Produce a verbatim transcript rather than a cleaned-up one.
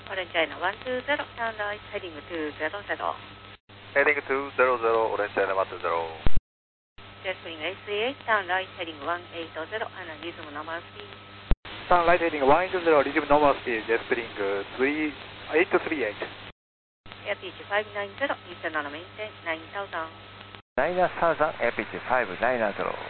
Orange China one two zero, turn right, heading two zero zero. Heading two zero zero, Orange China one two zero. Jetspring A three eight, turn right, heading one eight zero, and resume normal speed. Turn right heading one eight zero, resume normal speed, Jetspring three eight three eight. Airpitch five nine zero, Eastern maintain nine thousand. nine thousand, Airpitch five nine zero.